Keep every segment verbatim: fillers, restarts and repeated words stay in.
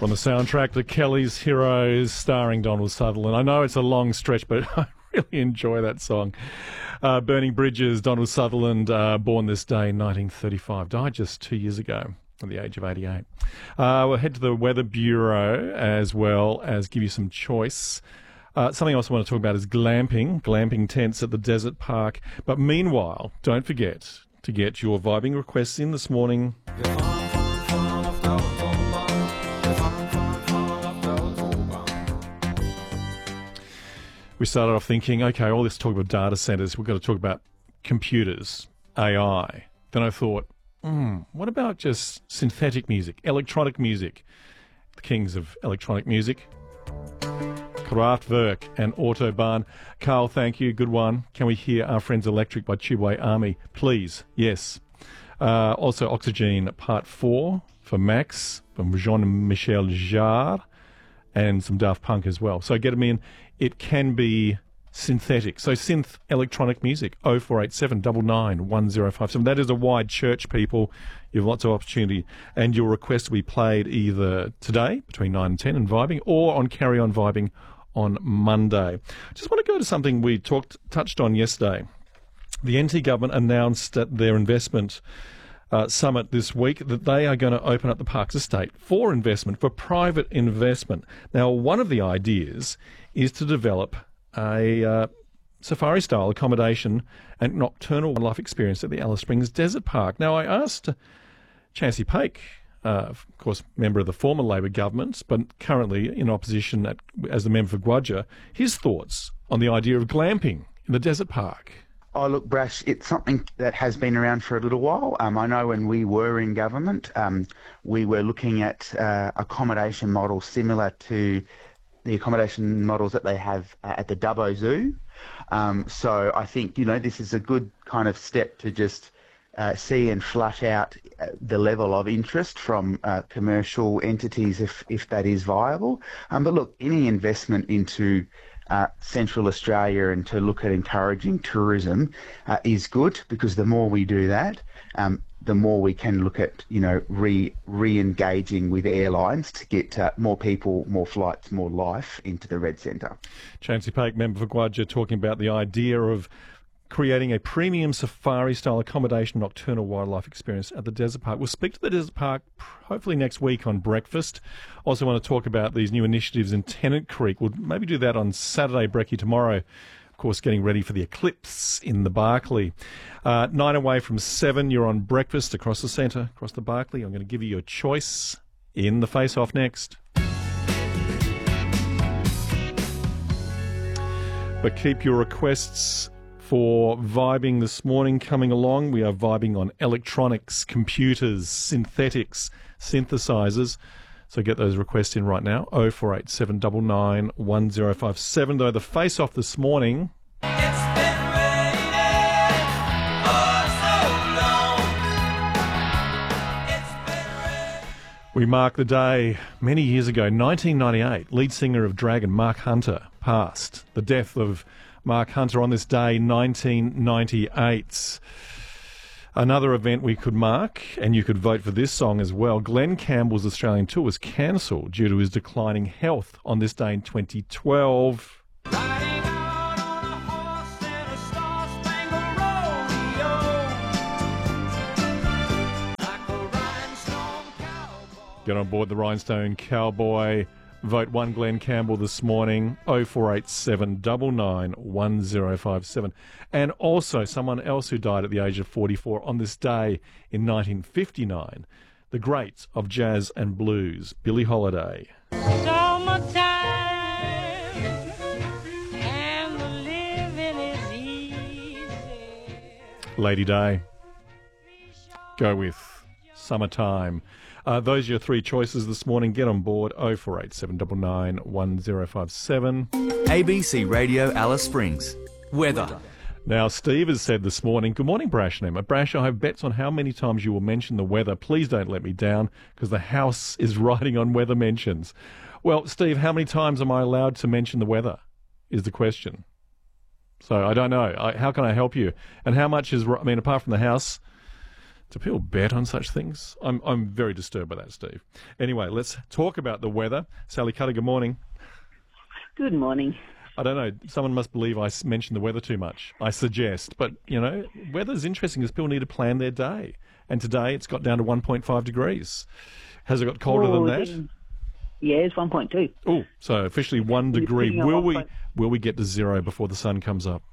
From the soundtrack to Kelly's Heroes, starring Donald Sutherland. I know it's a long stretch, but I really enjoy that song. Uh, Burning Bridges, Donald Sutherland, uh, born this day in nineteen thirty-five, died just two years ago at the age of eighty-eight. Uh, we'll head to the Weather Bureau as well as give you some choice. Uh, something else I want to talk about is glamping, glamping tents at the Desert Park. But meanwhile, don't forget to get your vibing requests in this morning. We started off thinking, okay, all this talk about data centres, we've got to talk about computers, A I. Then I thought, hmm, what about just synthetic music, electronic music? The kings of electronic music. Kraftwerk and Autobahn. Carl, thank you. Good one. Can we hear Our Friends Electric by Tubeway Army? Please. Yes. Uh, also, Oxygen Part four for Max from Jean-Michel Jarre and some Daft Punk as well. So get them in. It can be synthetic. So synth electronic music, oh four eight seven, nine nine, one oh five seven. That is a wide church, people. You have lots of opportunity. And your request will be played either today between nine and ten and Vibing, or on Carry On Vibing on Monday. Just want to go to something we talked touched on yesterday. The N T government announced at their investment uh, summit this week that they are going to open up the Parkes Estate for investment, for private investment. Now, one of the ideas is to develop a uh, safari-style accommodation and nocturnal wildlife experience at the Alice Springs Desert Park. Now, I asked Chancey Paik, uh, of course, member of the former Labor government, but currently in opposition at, as the member for Guadja, his thoughts on the idea of glamping in the Desert Park. Oh, look, Brash, it's something that has been around for a little while. Um, I know when we were in government, um, we were looking at uh, accommodation models similar to the accommodation models that they have uh, at the Dubbo Zoo. Um, so I think, you know, this is a good kind of step to just uh, see and flush out uh, the level of interest from uh, commercial entities if, if that is viable. Um, but look, any investment into uh, Central Australia and to look at encouraging tourism uh, is good, because the more we do that, um, the more we can look at, you know, re, re-engaging with airlines to get uh, more people, more flights, more life into the Red Centre. Chancey Paik, member for Guadja, talking about the idea of creating a premium safari-style accommodation nocturnal wildlife experience at the Desert Park. We'll speak to the Desert Park hopefully next week on Breakfast. Also want to talk about these new initiatives in Tennant Creek. We'll maybe do that on Saturday, Brekkie, tomorrow. Of course, getting ready for the eclipse in the Barkly. Uh, nine away from seven, you're on Breakfast across the centre, across the Barkly. I'm going to give you your choice in the face-off next. But keep your requests for vibing this morning coming along. We are vibing on electronics, computers, synthetics, synthesizers. So get those requests in right now, oh four eight seven, nine nine, one oh five seven. Though the face-off this morning, It's been raining for so long. It's been raining. we mark the day many years ago, nineteen ninety-eight. Lead singer of Dragon, Mark Hunter, passed. The death of Mark Hunter on this day, nineteen ninety-eight. Another event we could mark, and you could vote for this song as well. Glenn Campbell's Australian tour was cancelled due to his declining health on this day in twenty twelve. Riding out on a horse in a star-spangled rodeo, like a rhinestone cowboy. Get on board the Rhinestone Cowboy. Vote one Glenn Campbell this morning, oh four eight seven, nine nine, one oh five seven. And also someone else who died at the age of forty-four on this day in nineteen fifty-nine, the greats of jazz and blues, Billie Holiday. Summertime and the living is easy. Lady Day. Go with Summertime. Uh, those are your three choices this morning. Get on board, oh four eight seven, nine nine, one oh five seven. A B C Radio Alice Springs. Weather. Now, Steve has said this morning, good morning, Brash and Emma. Brash, I have bets on how many times you will mention the weather. Please don't let me down, because the house is riding on weather mentions. Well, Steve, how many times am I allowed to mention the weather, is the question. So I don't know. I, how can I help you? And how much is, I mean, apart from the house Do people bet on such things? I'm I'm very disturbed by that, Steve. Anyway, let's talk about the weather. Sally Cutter, good morning. Good morning. I don't know, someone must believe I s- mentioned the weather too much. I suggest. But, you know, weather's interesting because people need to plan their day. And today it's got down to one point five degrees. Has it got colder Oh, than that? then- Yeah, it's one point two. Oh, so officially one It's degree. sitting on Will one we point- will we get to zero before the sun comes up?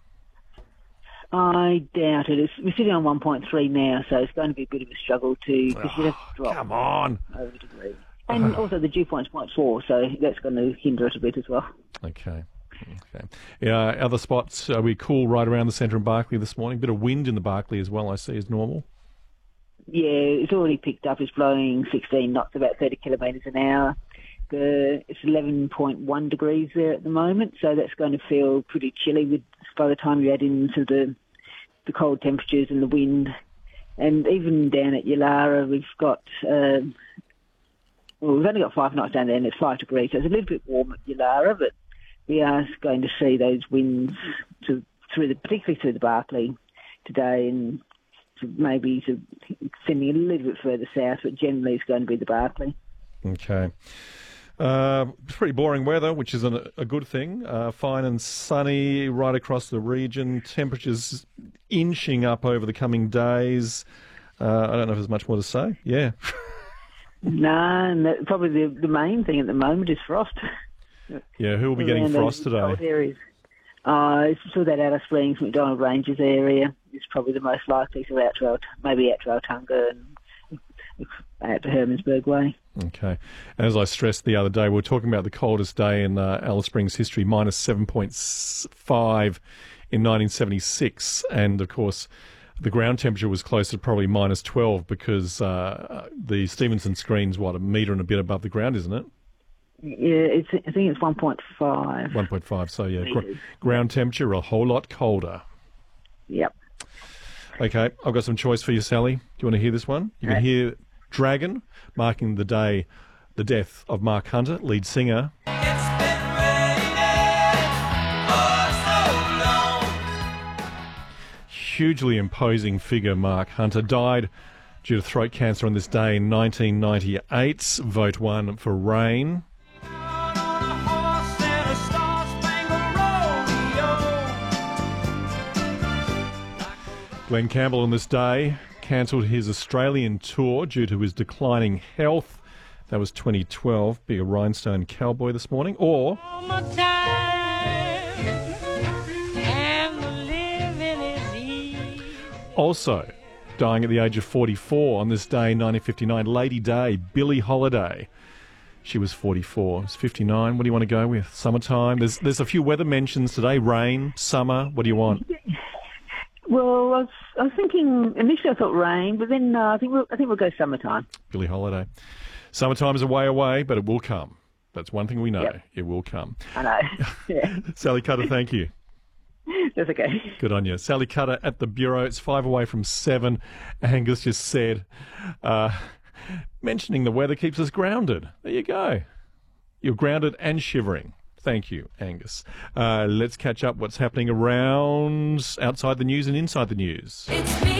I doubt it. It's, we're sitting on one point three now, so it's going to be a bit of a struggle to, because you have to drop Come on. over a degree. And also the dew point's zero point four, so that's going to hinder it a bit as well. Okay. Okay. Yeah, other spots, are we cool right around the centre of Barclay this morning? Bit of wind in the Barclay as well, I see, as normal. Yeah, it's already picked up. It's blowing sixteen knots, about thirty kilometres an hour. The, it's eleven point one degrees there at the moment, so that's going to feel pretty chilly with, by the time you add into the the cold temperatures and the wind. And even down at Yulara, we've got, um, well, we've only got five knots down there and it's five degrees, so it's a little bit warm at Yulara, but we are going to see those winds to, through the, particularly through the Barclay today, and to maybe to extending a little bit further south, but generally it's going to be the Barclay. Okay. Uh, it's pretty boring weather, which is an, a good thing. Uh, fine and sunny right across the region. Temperatures inching up over the coming days. Uh, I don't know if there's much more to say. Yeah. No, and that, probably the, the main thing at the moment is frost. Yeah, who will be getting Around frost those cold today? areas. Uh, it's sort of that Outer Springs, McDonald Ranges area is probably the most likely, so out to Al- maybe out to Altunga and out to Hermansburg Way. Okay. And as I stressed the other day, we were talking about the coldest day in uh, Alice Springs history, minus seven point five in nineteen seventy-six. And, of course, the ground temperature was close to probably minus twelve because uh, the Stevenson screen's, what, a metre and a bit above the ground, isn't it? Yeah, it's, I think it's one point five. one point five, so yeah, gr- Metres. ground temperature a whole lot colder. Yep. Okay, I've got some choice for you, Sally. Do you want to hear this one? You can Right. hear Dragon, marking the day, the death of Mark Hunter, lead singer. It's been raining oh so long. Hugely imposing figure, Mark Hunter, died due to throat cancer on this day in nineteen ninety-eight. Vote one for Rain. Out on a horse in a star-spangled rodeo. Glenn Campbell on this day cancelled his Australian tour due to his declining health. That was twenty twelve. Be a rhinestone cowboy this morning. Or All my time, and the living is easy. also dying at the age of forty-four on this day, nineteen fifty-nine, Lady Day, Billie Holiday. She was forty-four. It's fifty-nine. What do you want to go with? Summertime. There's there's a few weather mentions today. Rain, summer. What do you want? Well, I was, I was thinking initially I thought rain, but then uh, I think we'll, I think we'll go summertime. Billie Holiday. Summertime is a way away, but it will come. That's one thing we know. Yep. It will come. I know. Yeah, Sally Cutter, thank you. that's okay. Good on you. Sally Cutter at the Bureau. It's five away from seven. Angus just said, uh, mentioning the weather keeps us grounded. There you go. You're grounded and shivering. Thank you, Angus. Uh, let's catch up what's happening around outside the news and inside the news. It's me.